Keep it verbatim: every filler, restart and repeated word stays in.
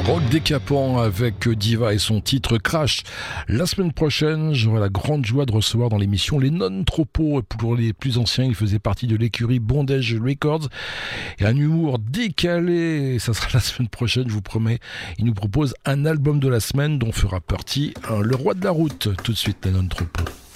Rock décapant avec Diva et son titre Crash. La semaine prochaine, j'aurai la grande joie de recevoir dans l'émission les Non-Tropos. Pour les plus anciens, ils faisaient partie de l'écurie Bondage Records. Et un humour décalé, ça sera la semaine prochaine, je vous promets. Ils nous proposent un album de la semaine dont fera partie hein, Le Roi de la Route. Tout de suite, les Non-Tropos.